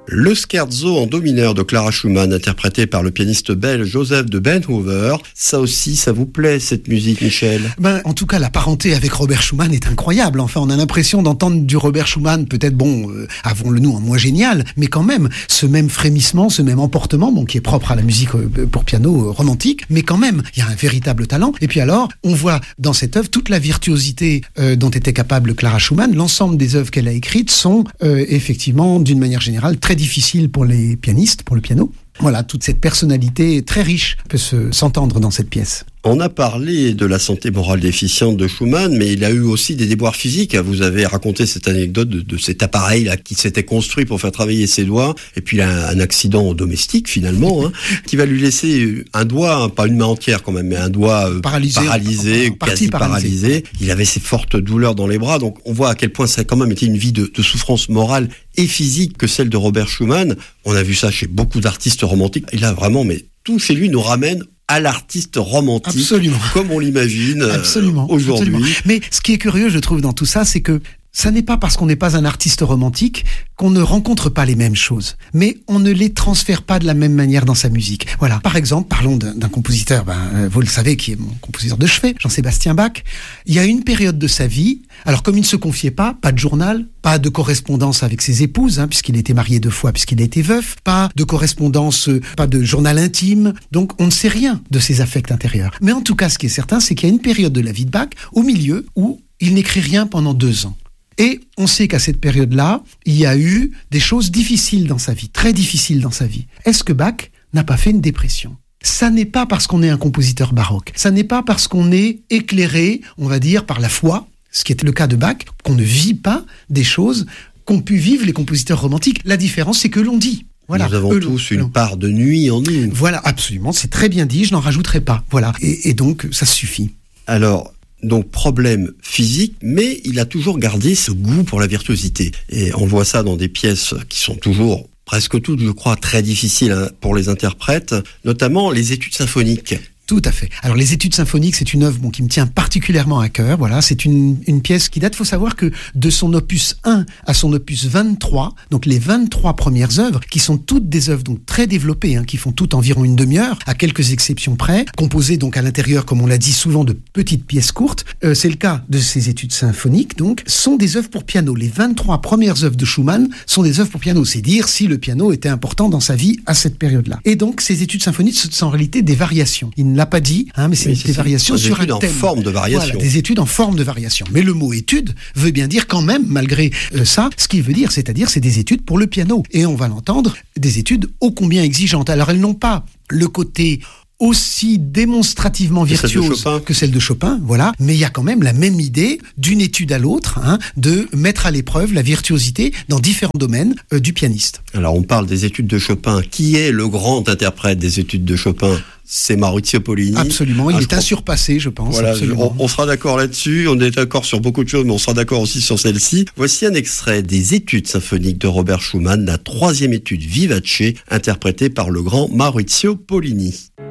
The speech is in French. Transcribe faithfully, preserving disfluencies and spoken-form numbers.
Le scherzo en do mineur de Clara Schumann, interprété par le pianiste belge Joseph de Benhoever. Ça aussi, ça vous plaît, cette musique, Michel? Ben, en tout cas, la parenté avec Robert Schumann est incroyable. Enfin, on a l'impression d'entendre du Robert Schumann, peut-être, bon, euh, avons-le nous, en moins génial, mais quand même, ce même frémissement, ce même emportement, bon, qui est propre à la musique euh, pour piano euh, romantique, mais quand même, il y a un véritable talent. Et puis alors, on voit dans cette œuvre toute la virtuosité euh, dont était capable Clara Schumann. L'ensemble des œuvres qu'elle a écrites sont euh, effectivement, d'une manière générale, très difficile pour les pianistes, pour le piano. Voilà, toute cette personnalité très riche peut se, s'entendre dans cette pièce. On a parlé de la santé morale déficiente de Schumann, mais il a eu aussi des déboires physiques. Vous avez raconté cette anecdote de, de cet appareil là qui s'était construit pour faire travailler ses doigts, et puis il a un, un accident domestique finalement, hein, qui va lui laisser un doigt, hein, pas une main entière quand même, mais un doigt euh, paralysé, paralysé en, en quasi paralysé. paralysé. Il avait ces fortes douleurs dans les bras, donc on voit à quel point ça a quand même été une vie de, de souffrance morale et physique que celle de Robert Schumann. On a vu ça chez beaucoup d'artistes romantiques. Il a vraiment, mais tout chez lui nous ramène à l'artiste romantique, absolument, comme on l'imagine absolument, aujourd'hui. Absolument. Mais ce qui est curieux, je trouve, dans tout ça, c'est que ça n'est pas parce qu'on n'est pas un artiste romantique qu'on ne rencontre pas les mêmes choses, mais on ne les transfère pas de la même manière dans sa musique. Voilà. Par exemple, parlons d'un, d'un compositeur, ben, vous le savez, qui est mon compositeur de chevet, Jean-Sébastien Bach. Il y a une période de sa vie, alors comme il ne se confiait pas, pas de journal, pas de correspondance avec ses épouses, hein, puisqu'il était marié deux fois, puisqu'il a été veuf, pas de correspondance, pas de journal intime, donc on ne sait rien de ses affects intérieurs. Mais en tout cas, ce qui est certain, c'est qu'il y a une période de la vie de Bach, au milieu, où il n'écrit rien pendant deux ans. Et on sait qu'à cette période-là, il y a eu des choses difficiles dans sa vie, très difficiles dans sa vie. Est-ce que Bach n'a pas fait une dépression ? Ça n'est pas parce qu'on est un compositeur baroque, ça n'est pas parce qu'on est éclairé, on va dire, par la foi, ce qui est le cas de Bach, qu'on ne vit pas des choses qu'ont pu vivre les compositeurs romantiques. La différence, c'est que l'on dit. Voilà. Nous avons Eux, tous une part de nuit en nous. Voilà, absolument, c'est très bien dit, je n'en rajouterai pas. Voilà, et, et donc, ça suffit. Alors... Donc problème physique, mais il a toujours gardé ce goût pour la virtuosité. Et on voit ça dans des pièces qui sont toujours, presque toutes, je crois, très difficiles hein, pour les interprètes, notamment les études symphoniques. Tout à fait. Alors les études symphoniques, c'est une œuvre bon, qui me tient particulièrement à cœur. Voilà, c'est une, une pièce qui date. Il faut savoir que de son opus un à son opus vingt-trois, donc les vingt-trois premières œuvres, qui sont toutes des œuvres donc très développées, hein, qui font toutes environ une demi-heure, à quelques exceptions près, composées donc à l'intérieur, comme on l'a dit souvent, de petites pièces courtes. Euh, c'est le cas de ces études symphoniques. Donc, sont des œuvres pour piano. Les vingt-trois premières œuvres de Schumann sont des œuvres pour piano. C'est dire si le piano était important dans sa vie à cette période-là. Et donc, ces études symphoniques sont en réalité des variations. Il l'a pas dit, hein, mais c'est, oui, c'est des c'est variations des sur un thème. Des études en forme de variation. Voilà, des études en forme de variation. Mais le mot étude veut bien dire quand même, malgré euh, ça, ce qu'il veut dire, c'est-à-dire c'est des études pour le piano. Et on va l'entendre, des études ô combien exigeantes. Alors elles n'ont pas le côté aussi démonstrativement virtuose celle que celle de Chopin, voilà. Mais il y a quand même la même idée, d'une étude à l'autre, hein, de mettre à l'épreuve la virtuosité dans différents domaines euh, du pianiste. Alors on parle des études de Chopin. Qui est le grand interprète des études de Chopin ? C'est Maurizio Pollini. Absolument, il ah, est insurpassé, je pense. Voilà, absolument. On, on sera d'accord là-dessus, on est d'accord sur beaucoup de choses, mais on sera d'accord aussi sur celle-ci. Voici un extrait des études symphoniques de Robert Schumann, la troisième étude Vivace, interprétée par le grand Maurizio Pollini.